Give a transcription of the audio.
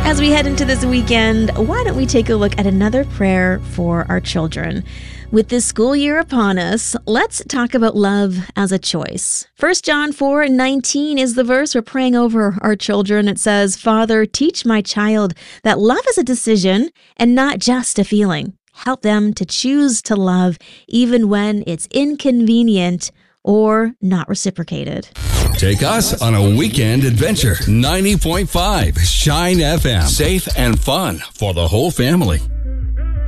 As we head into this weekend, why don't we take a look at another prayer for our children? With this school year upon us, let's talk about love as a choice. 1 John 4:19 is the verse we're praying over our children. It says, "Father, teach my child that love is a decision and not just a feeling. Help them to choose to love even when it's inconvenient or not reciprocated." Take us on a weekend adventure. 90.5 Shine FM. Safe and fun for the whole family.